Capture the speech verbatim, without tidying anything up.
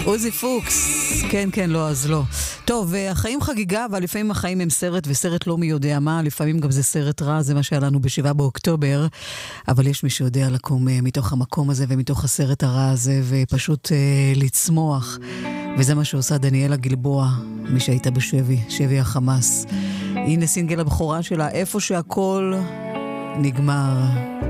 עוזי פוקס, כן כן לא אז לא. טוב, החיים חגיגה, אבל לפעמים החיים הם סרט, וסרט לא מי יודע מה, לפעמים גם זה סרט רע, זה מה שהיה לנו בשבעה באוקטובר, אבל יש מי שיודע לקום מתוך המקום הזה ומתוך הסרט הרע הזה, ופשוט אה, לצמוח, וזה מה שעושה דניאלה גלבוע, מי שהייתה בשבי, שבי החמאס. הנה סינגל הבכורה שלה, איפה שהכל נגמר.